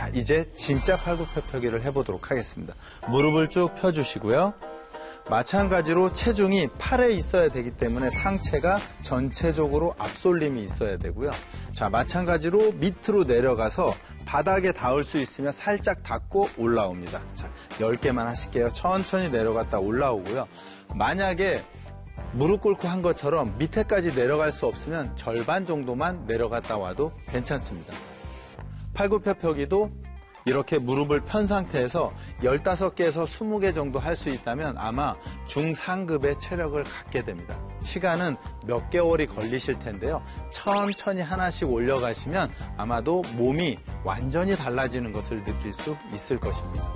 이제 진짜 팔굽혀펴기를 해보도록 하겠습니다. 무릎을 쭉 펴주시고요. 마찬가지로 체중이 팔에 있어야 되기 때문에 상체가 전체적으로 앞솔림이 있어야 되고요. 자, 마찬가지로 밑으로 내려가서 바닥에 닿을 수 있으면 살짝 닿고 올라옵니다. 자, 10개만 하실게요. 천천히 내려갔다 올라오고요. 만약에 무릎 꿇고 한 것처럼 밑에까지 내려갈 수 없으면 절반 정도만 내려갔다 와도 괜찮습니다. 팔굽혀펴기도 이렇게 무릎을 편 상태에서 15개에서 20개 정도 할 수 있다면 아마 중상급의 체력을 갖게 됩니다. 시간은 몇 개월이 걸리실 텐데요. 천천히 하나씩 올려가시면 아마도 몸이 완전히 달라지는 것을 느낄 수 있을 것입니다.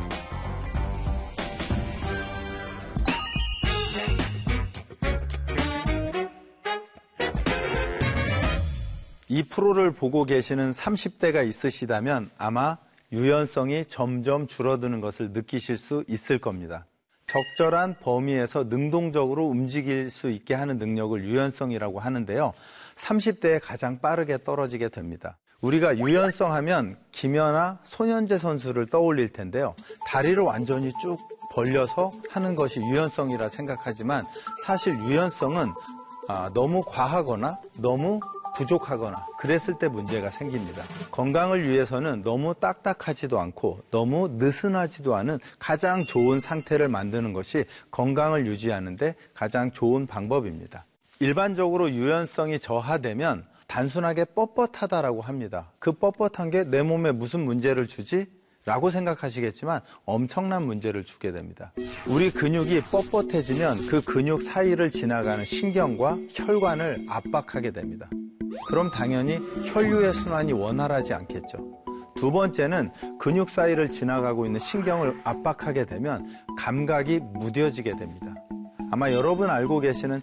이 프로를 보고 계시는 30대가 있으시다면 아마 유연성이 점점 줄어드는 것을 느끼실 수 있을 겁니다. 적절한 범위에서 능동적으로 움직일 수 있게 하는 능력을 유연성이라고 하는데요. 30대에 가장 빠르게 떨어지게 됩니다. 우리가 유연성 하면 김연아, 손현재 선수를 떠올릴 텐데요. 다리를 완전히 쭉 벌려서 하는 것이 유연성이라 생각하지만 사실 유연성은 너무 과하거나 너무 부족하거나 그랬을 때 문제가 생깁니다. 건강을 위해서는 너무 딱딱하지도 않고 너무 느슨하지도 않은 가장 좋은 상태를 만드는 것이 건강을 유지하는 데 가장 좋은 방법입니다. 일반적으로 유연성이 저하되면 단순하게 뻣뻣하다라고 합니다. 그 뻣뻣한 게 내 몸에 무슨 문제를 주지? 라고 생각하시겠지만 엄청난 문제를 주게 됩니다. 우리 근육이 뻣뻣해지면 그 근육 사이를 지나가는 신경과 혈관을 압박하게 됩니다. 그럼 당연히 혈류의 순환이 원활하지 않겠죠. 두 번째는 근육 사이를 지나가고 있는 신경을 압박하게 되면 감각이 무뎌지게 됩니다. 아마 여러분 알고 계시는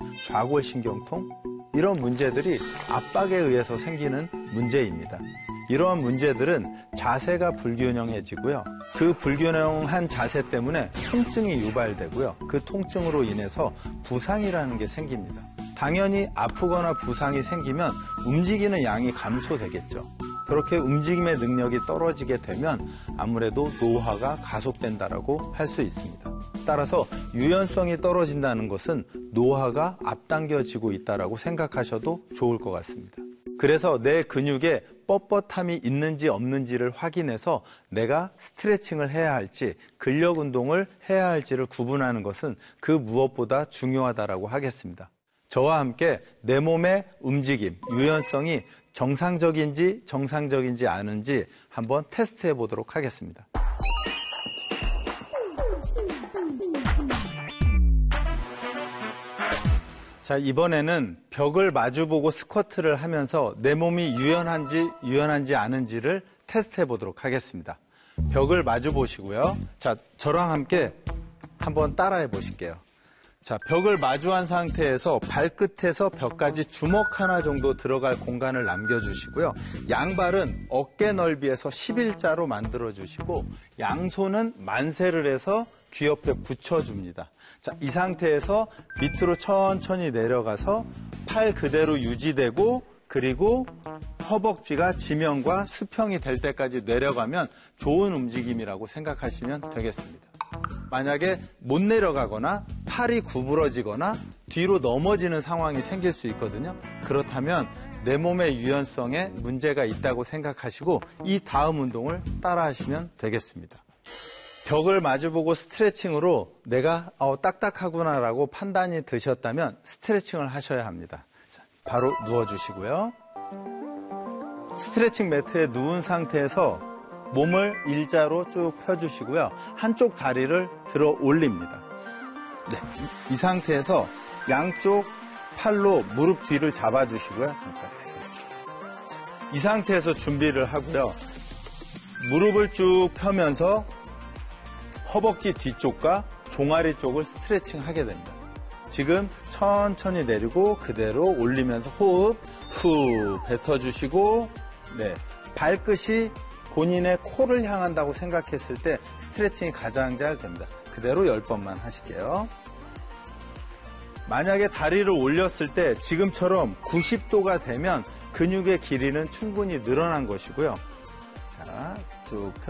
좌골신경통? 이런 문제들이 압박에 의해서 생기는 문제입니다. 이러한 문제들은 자세가 불균형해지고요. 그 불균형한 자세 때문에 통증이 유발되고요. 그 통증으로 인해서 부상이라는 게 생깁니다. 당연히 아프거나 부상이 생기면 움직이는 양이 감소되겠죠. 그렇게 움직임의 능력이 떨어지게 되면 아무래도 노화가 가속된다라고 할 수 있습니다. 따라서 유연성이 떨어진다는 것은 노화가 앞당겨지고 있다라고 생각하셔도 좋을 것 같습니다. 그래서 내 근육에 뻣뻣함이 있는지 없는지를 확인해서 내가 스트레칭을 해야 할지 근력 운동을 해야 할지를 구분하는 것은 그 무엇보다 중요하다라고 하겠습니다. 저와 함께 내 몸의 움직임, 유연성이 정상적인지 정상적인지 아닌지 한번 테스트해 보도록 하겠습니다. 자, 이번에는 벽을 마주보고 스쿼트를 하면서 내 몸이 유연한지 아닌지를 테스트해 보도록 하겠습니다. 벽을 마주 보시고요. 자, 저랑 함께 한번 따라해 보실게요. 자, 벽을 마주한 상태에서 발끝에서 벽까지 주먹 하나 정도 들어갈 공간을 남겨주시고요. 양발은 어깨 넓이에서 11자로 만들어주시고 양손은 만세를 해서 귀 옆에 붙여줍니다. 자, 이 상태에서 밑으로 천천히 내려가서 팔 그대로 유지되고 그리고 허벅지가 지면과 수평이 될 때까지 내려가면 좋은 움직임이라고 생각하시면 되겠습니다. 만약에 못 내려가거나 팔이 구부러지거나 뒤로 넘어지는 상황이 생길 수 있거든요. 그렇다면 내 몸의 유연성에 문제가 있다고 생각하시고 이 다음 운동을 따라 하시면 되겠습니다. 벽을 마주보고 스트레칭으로 내가 딱딱하구나라고 판단이 드셨다면 스트레칭을 하셔야 합니다. 자, 바로 누워주시고요. 스트레칭 매트에 누운 상태에서 몸을 일자로 쭉 펴주시고요. 한쪽 다리를 들어 올립니다. 네, 이 상태에서 양쪽 팔로 무릎 뒤를 잡아주시고요. 잠깐 해주시고요. 이 상태에서 준비를 하고요. 무릎을 쭉 펴면서 허벅지 뒤쪽과 종아리 쪽을 스트레칭 하게 됩니다. 지금 천천히 내리고 그대로 올리면서 호흡 후 뱉어주시고 네, 발끝이 본인의 코를 향한다고 생각했을 때 스트레칭이 가장 잘 됩니다. 그대로 10번만 하실게요. 만약에 다리를 올렸을 때 지금처럼 90도가 되면 근육의 길이는 충분히 늘어난 것이고요. 자, 쭉 펴